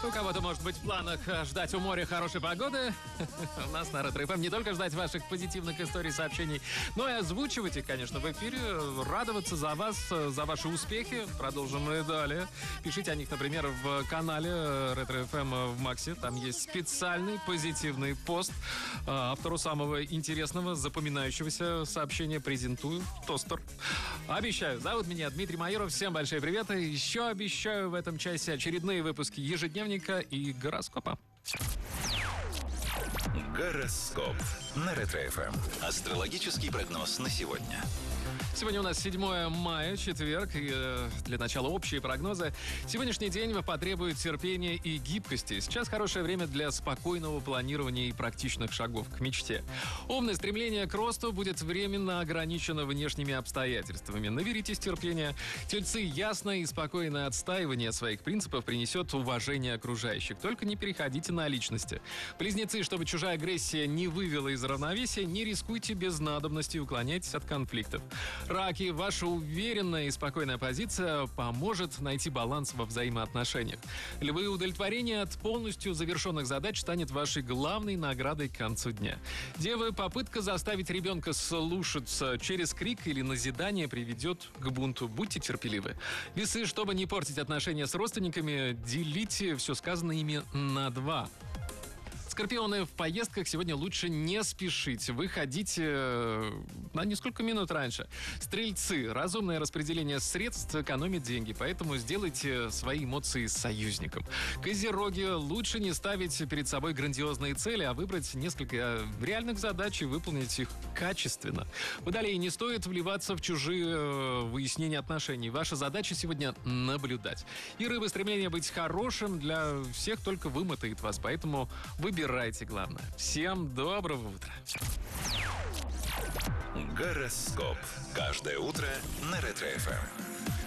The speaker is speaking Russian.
У кого-то, может быть, в планах ждать у моря хорошей погоды. У нас на Ретро-ФМ не только ждать ваших позитивных историй, сообщений, но и озвучивать их, конечно, в эфире, радоваться за вас, за ваши успехи. Продолжим мы далее. Пишите о них, например, в канале Ретро-ФМ в Максе. Там есть специальный позитивный пост. Автору самого интересного, запоминающегося сообщения презентую тостер. Обещаю. Зовут меня Дмитрий Майоров. Всем большие приветы. Еще обещаю в этом часе очередные выпуски ежедневника и гороскопа. Гороскоп на Ретро-ФМ. Астрологический прогноз на сегодня. Сегодня у нас 7 мая, четверг, и для начала общие прогнозы. Сегодняшний день потребует терпения и гибкости. Сейчас хорошее время для спокойного планирования и практичных шагов к мечте. Умное стремление к росту будет временно ограничено внешними обстоятельствами. Наберитесь терпения. Тельцы, ясное и спокойное отстаивание своих принципов принесет уважение окружающих. Только не переходите на личности. Близнецы, чтобы чужая агрессия не вывела из равновесия, не рискуйте без надобности и уклоняйтесь от конфликтов. Раки, ваша уверенная и спокойная позиция поможет найти баланс во взаимоотношениях. Львы, удовлетворение от полностью завершенных задач станет вашей главной наградой к концу дня. Девы, попытка заставить ребенка слушаться через крик или назидание приведет к бунту. Будьте терпеливы. Весы, чтобы не портить отношения с родственниками, делите все сказанное ими на 2. Скорпионы, в поездках сегодня лучше не спешить. Выходите на несколько минут раньше. Стрельцы, разумное распределение средств экономит деньги, поэтому сделайте свои эмоции союзником. Козероги, лучше не ставить перед собой грандиозные цели, а выбрать несколько реальных задач и выполнить их качественно. Водолеи, не стоит вливаться в чужие выяснения отношений. Ваша задача сегодня наблюдать. И рыбы, стремление быть хорошим для всех только вымотает вас, поэтому выбирайте главное. Всем доброго утра. Гороскоп. Каждое утро на Ретро-ФМ.